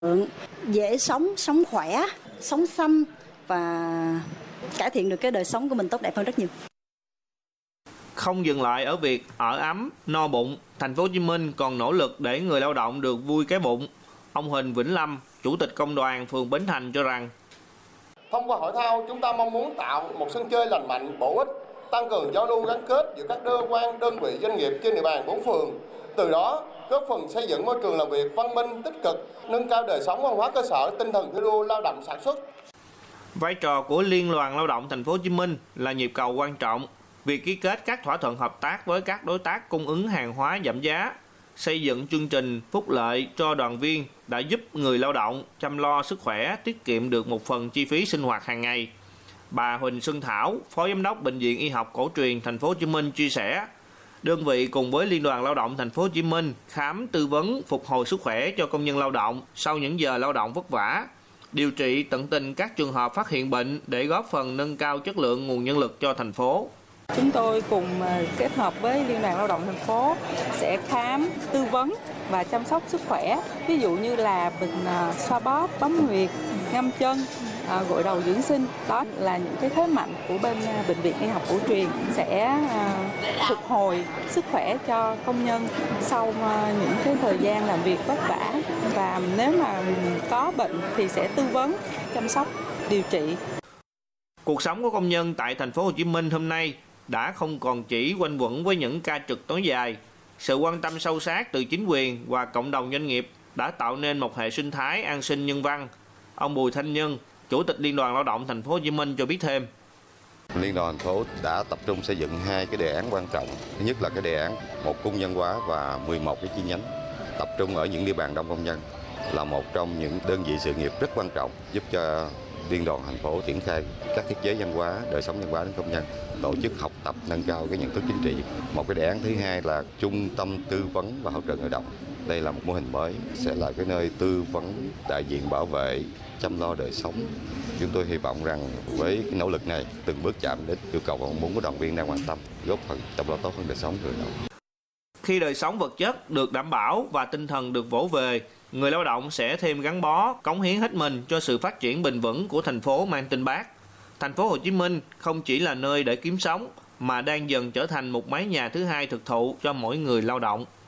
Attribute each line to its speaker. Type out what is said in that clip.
Speaker 1: Dễ sống khỏe, sống xanh và cải thiện được cái đời sống của mình tốt đẹp hơn rất nhiều.
Speaker 2: Không dừng lại ở việc ở ấm, no bụng, Thành phố Hồ Chí Minh còn nỗ lực để người lao động được vui cái bụng. Ông Huỳnh Vĩnh Lâm, Chủ tịch Công đoàn phường Bến Thành cho rằng,
Speaker 3: thông qua hội thao, chúng ta mong muốn tạo một sân chơi lành mạnh, bổ ích, tăng cường giao lưu gắn kết giữa các cơ quan, đơn vị, doanh nghiệp trên địa bàn 4 phường. Từ đó, góp phần xây dựng môi trường làm việc văn minh, tích cực, nâng cao đời sống văn hóa cơ sở, tinh thần thi đua lao động sản xuất.
Speaker 2: Vai trò của Liên đoàn Lao động Thành phố Hồ Chí Minh là nhịp cầu quan trọng. Việc ký kết các thỏa thuận hợp tác với các đối tác cung ứng hàng hóa giảm giá, xây dựng chương trình phúc lợi cho đoàn viên đã giúp người lao động chăm lo sức khỏe, tiết kiệm được một phần chi phí sinh hoạt hàng ngày. Bà Huỳnh Xuân Thảo, Phó Giám đốc Bệnh viện Y học Cổ truyền Thành phố Hồ Chí Minh chia sẻ, đơn vị cùng với Liên đoàn Lao động Thành phố Hồ Chí Minh khám tư vấn phục hồi sức khỏe cho công nhân lao động sau những giờ lao động vất vả, điều trị tận tình các trường hợp phát hiện bệnh để góp phần nâng cao chất lượng nguồn nhân lực cho thành phố.
Speaker 4: Chúng tôi cùng kết hợp với Liên đoàn Lao động thành phố sẽ khám, tư vấn và chăm sóc sức khỏe. Ví dụ như là bệnh xoa bóp, bấm huyệt, ngâm chân, gội đầu dưỡng sinh. Đó là những cái thế mạnh của bên Bệnh viện Y học Cổ truyền sẽ phục hồi sức khỏe cho công nhân sau những cái thời gian làm việc vất vả. Và nếu mà có bệnh thì sẽ tư vấn, chăm sóc, điều trị.
Speaker 2: Cuộc sống của công nhân tại Thành phố Hồ Chí Minh hôm nay đã không còn chỉ quanh quẩn với những ca trực tối dài. Sự quan tâm sâu sát từ chính quyền và cộng đồng doanh nghiệp đã tạo nên một hệ sinh thái an sinh nhân văn. Ông Bùi Thanh Nhân, Chủ tịch Liên đoàn Lao động Thành phố Hồ Chí Minh cho biết thêm.
Speaker 5: Liên đoàn thành phố đã tập trung xây dựng 2 cái đề án quan trọng. Thứ nhất là cái đề án một cung nhân hóa và 11 cái chi nhánh tập trung ở những địa bàn đông công nhân, là một trong những đơn vị sự nghiệp rất quan trọng giúp cho Liên đoàn thành phố triển khai các thiết chế văn hóa, đời sống văn hóa đến công nhân, tổ chức học tập nâng cao cái nhận thức chính trị. Một cái đề án thứ hai là trung tâm tư vấn và hỗ trợ người lao động. Đây là một mô hình mới, sẽ là cái nơi tư vấn, đại diện bảo vệ, chăm lo đời sống. Chúng tôi hy vọng rằng với cái nỗ lực này từng bước chạm đến yêu cầu và mong muốn của đoàn viên đang quan tâm, góp phần chăm lo tốt hơn đời sống người lao động.
Speaker 2: Khi đời sống vật chất được đảm bảo và tinh thần được vỗ về, người lao động sẽ thêm gắn bó, cống hiến hết mình cho sự phát triển bền vững của thành phố mang tên Bác. Thành phố Hồ Chí Minh không chỉ là nơi để kiếm sống mà đang dần trở thành một mái nhà thứ hai thực thụ cho mỗi người lao động.